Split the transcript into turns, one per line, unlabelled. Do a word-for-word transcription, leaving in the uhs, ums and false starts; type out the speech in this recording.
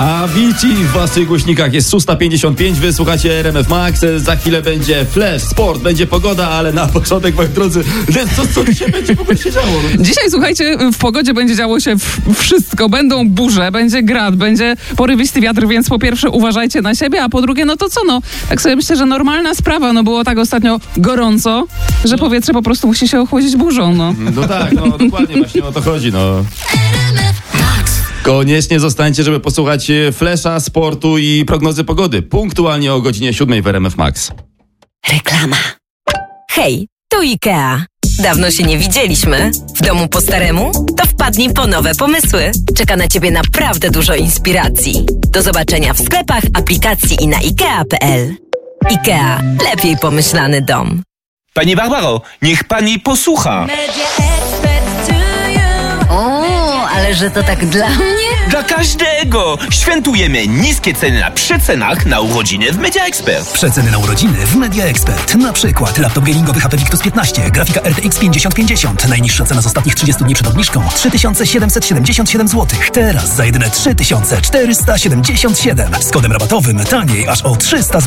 A bici w waszych głośnikach jest szósta pięćdziesiąt pięć, wy słuchacie R M F Max, za chwilę będzie flash, sport, będzie pogoda, ale na początek, moi drodzy, co, co dzisiaj będzie w ogóle się działo?
Dzisiaj, słuchajcie, w pogodzie będzie działo się w- wszystko. Będą burze, będzie grad, będzie porywisty wiatr, więc po pierwsze uważajcie na siebie, a po drugie, no to co, no, tak sobie myślę, że normalna sprawa, no było tak ostatnio gorąco, że powietrze po prostu musi się ochłodzić burzą, no.
No tak, no dokładnie, właśnie o to chodzi, no. Koniecznie zostańcie, żeby posłuchać flesza, sportu i prognozy pogody. Punktualnie o godzinie siódmej w R M F Max.
Reklama. Hej, tu IKEA. Dawno się nie widzieliśmy. W domu po staremu? To wpadnij po nowe pomysły. Czeka na Ciebie naprawdę dużo inspiracji. Do zobaczenia w sklepach, aplikacji i na ikea kropka p l. IKEA. Lepiej pomyślany dom.
Pani Barbaro, niech pani posłucha.
O, ale że to tak dla mnie?
Dla każdego! Świętujemy niskie ceny na przecenach na urodziny w Media Expert.
Przeceny na urodziny w Media Expert. Na przykład laptop gamingowy H P Victus piętnaście, grafika R T X pięćdziesiąt pięćdziesiąt. Najniższa cena z ostatnich trzydziestu dni przed obniżką trzy tysiące siedemset siedemdziesiąt siedem złotych. Teraz za jedyne trzy tysiące czterysta siedemdziesiąt siedem. Z kodem rabatowym taniej aż o trzysta złotych.